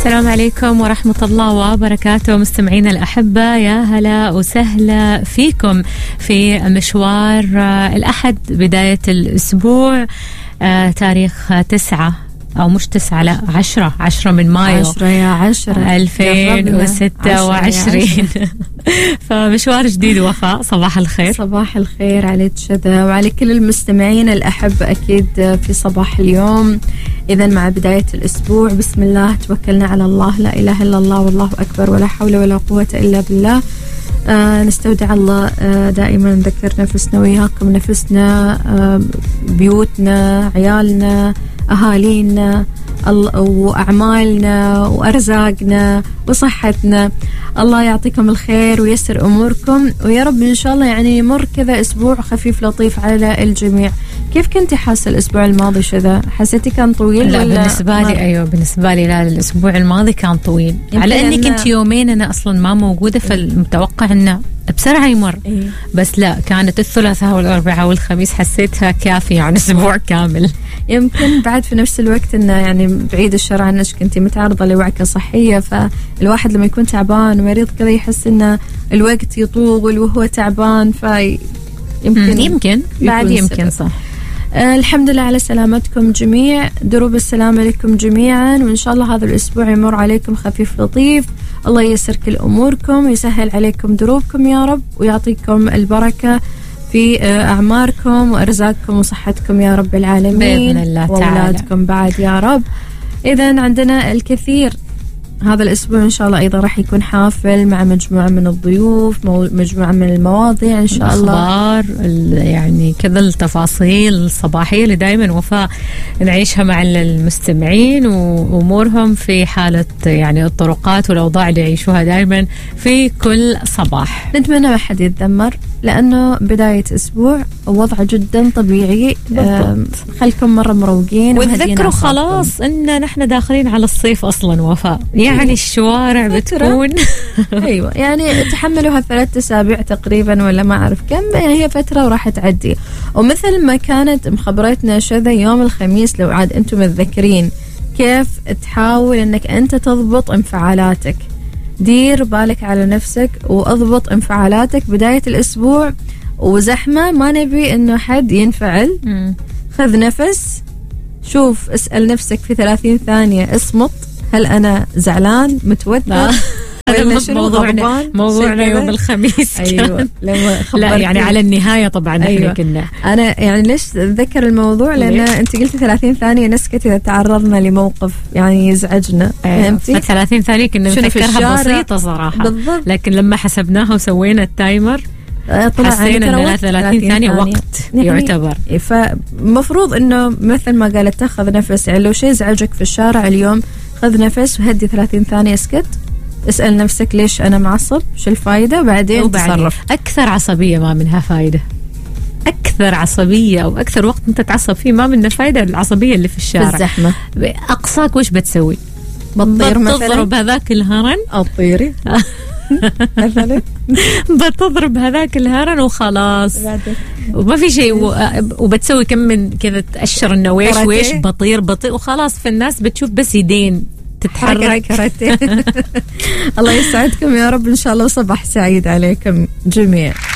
السلام عليكم ورحمة الله وبركاته مستمعينا الأحبة، يا هلا وسهلا فيكم في مشوار الأحد بداية الأسبوع، تاريخ 9 أو مش 9 لا 10 من مايو 2026. فمشوار جديد. وفاء صباح الخير. صباح الخير عليك شذا وعلى كل المستمعين الأحبة أكيد في صباح اليوم. إذا مع بداية الأسبوع بسم الله توكلنا على الله، لا إله إلا الله والله أكبر ولا حول ولا قوة إلا بالله. نستودع الله دائما، نذكر نفسنا وياكم نفسنا، بيوتنا، عيالنا، أهالينا، وأعمالنا وأرزاقنا وصحتنا. الله يعطيكم الخير ويسر أموركم، ويا رب إن شاء الله يعني يمر كذا أسبوع خفيف لطيف على الجميع. كيف كنتي حاسة الأسبوع الماضي شذا؟ حسيتي كان طويل؟ لا بالنسبة لي أيوة، بالنسبة لي لا، الأسبوع الماضي كان طويل على أني كنت يومين أنا أصلا ما موجودة، فالمتوقع أنه بسرعة يمر. بس لا، كانت الثلاثاء والأربعاء والخميس حسيتها كافية عن أسبوع كامل. يمكن بعد في نفس الوقت انه يعني بعيد الشر عنك كنتي متعرضة لوعكة صحية، فالواحد لما يكون تعبان ومريض كذا يحس انه الوقت يطول وهو تعبان، يمكن بعد يمكن صح. الحمد لله على سلامتكم جميع، دروب السلامة لكم جميعا، وإن شاء الله هذا الأسبوع يمر عليكم خفيف لطيف. الله ييسر كل أموركم ويسهل عليكم دروبكم يا رب، ويعطيكم البركة في أعماركم وأرزاقكم وصحتكم يا رب العالمين بإذن الله تعالى، وأولادكم بعد يا رب. إذن عندنا الكثير هذا الأسبوع إن شاء الله، أيضا راح يكون حافل مع مجموعة من الضيوف، مجموعة من المواضيع إن شاء الله، أخبار يعني كذا، التفاصيل الصباحية اللي دائما وفاء نعيشها مع المستمعين وأمورهم في حالة يعني الطرقات والأوضاع اللي يعيشوها دائما في كل صباح. نتمنى ما حد يتذمر لأنه بداية أسبوع وضع جدا طبيعي. خلكم مرة مروقين، وتذكروا خلاص إن نحن داخلين على الصيف أصلا وفاء، يعني الشوارع بتكون أيوة يعني تحملوها 3 أسابيع تقريبا ولا ما أعرف كم، هي فترة وراح تعدي. ومثل ما كانت مخبرتنا شذا يوم الخميس، لو عاد أنتم متذكرين، كيف تحاول أنك أنت تضبط انفعالاتك، دير بالك على نفسك واضبط انفعالاتك. بداية الأسبوع وزحمة، ما نبي إنه حد ينفعل. خذ نفس، شوف، اسأل نفسك في 30 ثانية، اصمت، هل أنا زعلان متوتر؟ موضوعنا يوم الخميس. أيوة لا يعني على النهاية طبعا. أيوة. كنا أنا يعني ليش أتذكر الموضوع؟ لأن أنت قلتي 30 ثانية نسكت إذا تعرضنا لموقف يعني يزعجنا. فهمتي؟ 30 ثانية كنا نفكرها بسيطة صراحة بالضبط. لكن لما حسبناها وسوينا التايمر حسينا أنها 30 ثانية وقت يعتبر. فمفروض أنه مثل ما قالت تاخذ نفس، يعني لو شيء زعجك في الشارع اليوم خذ نفس وهدي 30 ثانية، اسكت، اسأل نفسك ليش أنا معصب، شو الفايدة، بعدين تصرف. أكثر عصبية ما منها فايدة، أكثر عصبية أو أكثر وقت أنت تعصب فيه ما منها فايدة، العصبية اللي في الشارع في الزحمة. أقصاك وش بتسوي؟ بتطير مثلا، بتضرب هذاك الهرن أو طيري مثلا بتضرب هذاك الهرن وخلاص وما في شيء، وبتسوي كم من كذا تأشر إنه ويش بطير وخلاص، في الناس بتشوف بس يدين تتحرك. الله يسعدكم يا رب إن شاء الله، وصباح سعيد عليكم جميع.